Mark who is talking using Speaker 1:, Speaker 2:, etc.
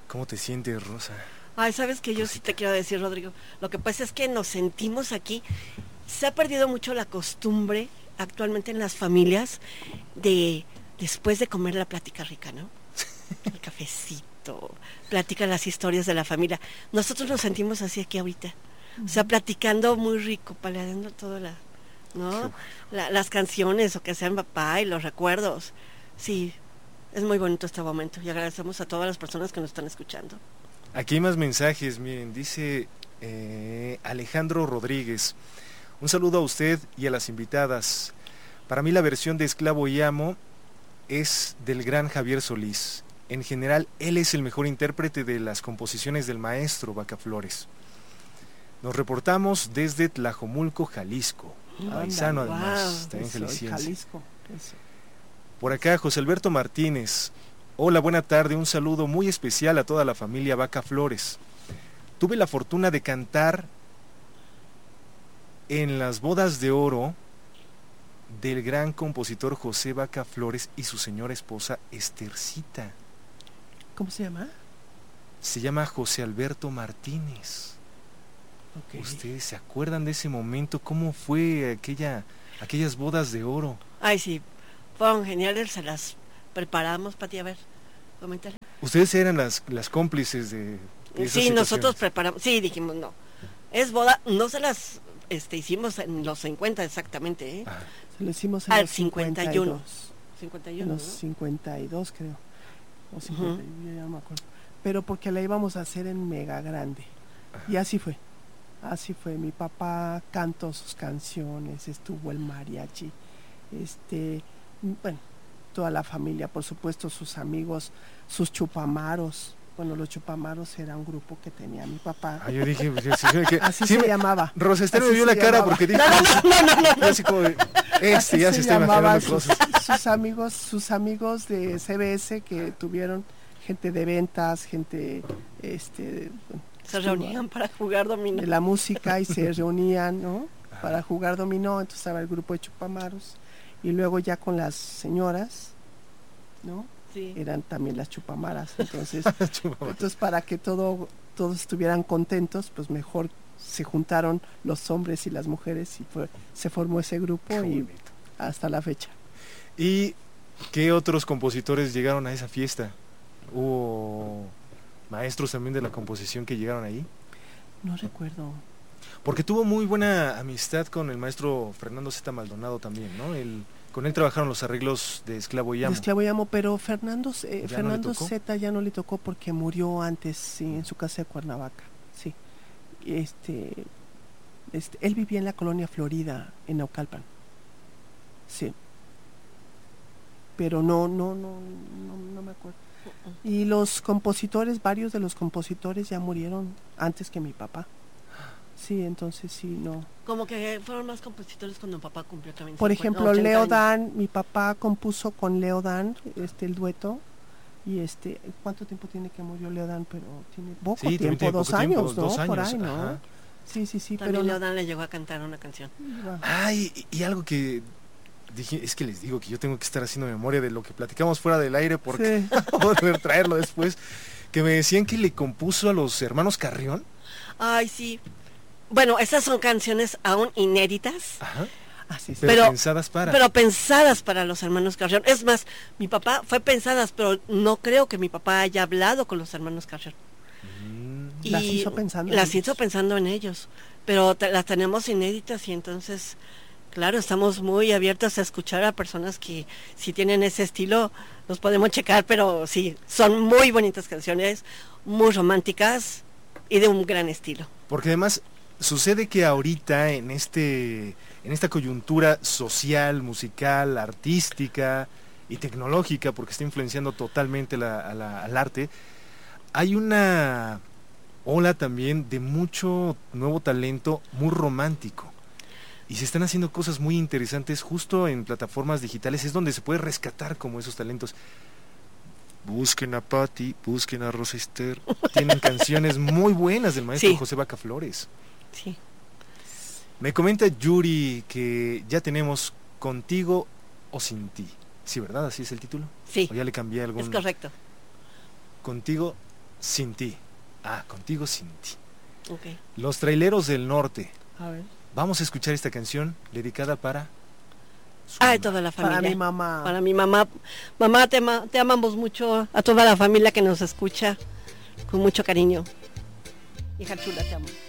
Speaker 1: ¿Cómo te sientes, Rosa?
Speaker 2: Ay, sabes que yo sí te quiero decir, Rodrigo. Lo que pasa es que nos sentimos aquí. Se ha perdido mucho la costumbre actualmente en las familias de después de comer la plática rica, ¿no? El cafecito, platican las historias de la familia. Nosotros nos sentimos así aquí ahorita. O sea, platicando muy rico, paladeando todo ¿no? Las canciones o que sean papá y los recuerdos. Sí, es muy bonito este momento y agradecemos a todas las personas que nos están escuchando.
Speaker 1: Aquí hay más mensajes, miren, dice Alejandro Rodríguez. Un saludo a usted y a las invitadas. Para mí la versión de Esclavo y Amo es del gran Javier Solís. En general, él es el mejor intérprete de las composiciones del maestro Baca Flores. Nos reportamos desde Tlajomulco, Jalisco. Paisano, además, también jalisciense. Por acá, José Alberto Martínez. Hola, buena tarde. Un saludo muy especial a toda la familia Baca Flores. Tuve la fortuna de cantar en las bodas de oro del gran compositor José Baca Flores y su señora esposa Estercita.
Speaker 3: ¿Cómo se llama?
Speaker 1: Se llama José Alberto Martínez. Okay. ¿Ustedes se acuerdan de ese momento? ¿Cómo fue aquellas bodas de oro?
Speaker 2: Ay, sí, fueron geniales, se las preparamos, Pati, a ver, comentar.
Speaker 1: ¿Ustedes eran las cómplices de
Speaker 2: sí, nosotros preparamos, sí, dijimos no. Es boda, no se las hicimos en los 50 exactamente, ¿eh?
Speaker 3: Ah. Se lo hicimos en
Speaker 2: al
Speaker 3: los
Speaker 2: 51.
Speaker 3: 51, en los 52 creo. O 50, ya no me acuerdo. Pero porque la íbamos a hacer en mega grande. Y así fue. Así fue. Mi papá cantó sus canciones, estuvo el mariachi, bueno, toda la familia, por supuesto, sus amigos, sus chupamaros. Bueno, los chupamaros era un grupo que tenía mi papá.
Speaker 1: Ah, yo dije,
Speaker 3: así se llamaba.
Speaker 1: Rosa Esther me vio la cara porque dijo, no. Así como de, ya se está imaginando cosas.
Speaker 3: Sus amigos de CBS que tuvieron gente de ventas, gente,
Speaker 2: se reunían para jugar dominó.
Speaker 3: De la música y se reunían, ¿no? Para jugar dominó, entonces estaba el grupo de chupamaros y luego ya con las señoras, ¿no? Sí. Eran también las chupamaras, entonces para que todos estuvieran contentos, pues mejor se juntaron los hombres y las mujeres y se formó ese grupo y hasta la fecha.
Speaker 1: ¿Y qué otros compositores llegaron a esa fiesta? ¿Hubo maestros también de la composición que llegaron ahí?
Speaker 3: No recuerdo.
Speaker 1: Porque tuvo muy buena amistad con el maestro Fernando Z. Maldonado también, ¿no? Con él trabajaron los arreglos de Esclavo y Amo.
Speaker 3: De Esclavo y Amo, pero Fernando Z ya no le tocó porque murió antes, sí, en su casa de Cuernavaca, sí. Él vivía en la colonia Florida, en Naucalpan, sí. Pero no me acuerdo. Y los compositores, varios de los compositores ya murieron antes que mi papá. Sí, entonces sí, no.
Speaker 2: Como que fueron más compositores cuando mi papá cumplió también.
Speaker 3: Por ejemplo, Leo Dan, mi papá compuso con Leo Dan, el dueto. Y ¿cuánto tiempo tiene que murió Leo Dan? Pero tiene poco tiempo, 2 años, ¿no?
Speaker 1: 2 años,
Speaker 3: por ahí, ¿no?
Speaker 1: Ajá.
Speaker 3: Sí.
Speaker 2: También
Speaker 3: pero
Speaker 2: Leo Dan le llegó a cantar una canción.
Speaker 1: Y algo que dije, es que les digo que yo tengo que estar haciendo memoria de lo que platicamos fuera del aire porque poder traerlo después, que me decían que le compuso a los hermanos Carrión.
Speaker 2: Ay, sí. Bueno, esas son canciones aún inéditas.
Speaker 1: Ajá.
Speaker 3: Sí.
Speaker 1: Pero pensadas para.
Speaker 2: Pero pensadas para los hermanos Carrión. Es más, mi papá fue pensadas, pero no creo que mi papá haya hablado con los hermanos Carrión.
Speaker 3: Y las hizo
Speaker 2: pensando en ellos. Pero las tenemos inéditas y entonces, claro, estamos muy abiertos a escuchar a personas que si tienen ese estilo, los podemos checar, pero sí, son muy bonitas canciones, muy románticas y de un gran estilo.
Speaker 1: Porque además sucede que ahorita en esta coyuntura social, musical, artística y tecnológica, porque está influenciando totalmente al arte, hay una ola también de mucho nuevo talento muy romántico. Y se están haciendo cosas muy interesantes justo en plataformas digitales, es donde se puede rescatar como esos talentos. Busquen a Patti, busquen a Rosa Esther. Tienen canciones muy buenas del maestro José Baca Flores.
Speaker 2: Sí.
Speaker 1: Me comenta Yuri que ya tenemos Contigo o Sin Ti. Sí, ¿verdad? ¿Así es el título?
Speaker 2: Sí.
Speaker 1: ¿O ya le cambié algún?
Speaker 2: Es correcto.
Speaker 1: Contigo Sin ti. Ah, Contigo sin ti.
Speaker 2: Okay.
Speaker 1: Los Traileros del Norte.
Speaker 3: A ver.
Speaker 1: Vamos a escuchar esta canción dedicada para
Speaker 2: toda la familia.
Speaker 3: Para mi mamá.
Speaker 2: Para mi mamá. Mamá, te amamos mucho. A toda la familia que nos escucha con mucho cariño. Hija chula, te amo.